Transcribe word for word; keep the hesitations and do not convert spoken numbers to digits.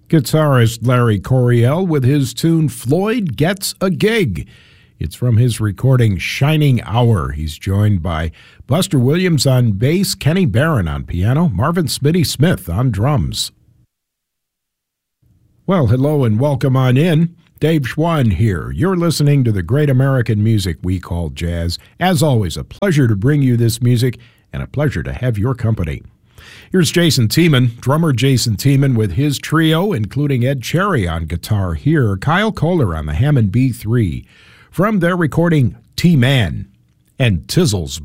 Guitarist Larry Coryell with his tune Floyd Gets a Gig. It's from his recording Shining Hour. He's joined by Buster Williams on bass, Kenny Barron on piano, Marvin Smitty Smith on drums. Well, hello and welcome on in. Dave Schwann here. You're listening to the great American music we call jazz. As always, a pleasure to bring you this music and a pleasure to have your company. Here's Jason Tiemann, drummer Jason Tiemann with his trio, including Ed Cherry on guitar here, Kyle Kohler on the Hammond B three, from their recording T-Man and Tizzles